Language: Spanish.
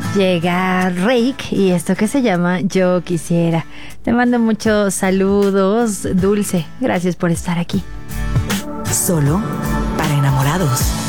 Llega Rake y esto que se llama Yo Quisiera. Te mando muchos saludos, Dulce. Gracias por estar aquí. Solo para enamorados.